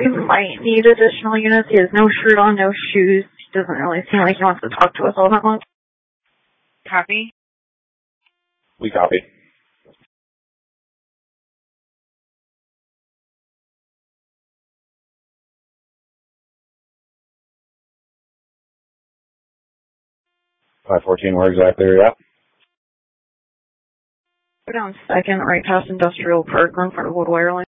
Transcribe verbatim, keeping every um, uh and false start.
we might need additional units. He has no shirt on, no shoes. He doesn't really seem like he wants to talk to us all that much. Copy? We copy. five fourteen, where exactly are you at? Go down second, right past Industrial Park, in front of Wood Wireless.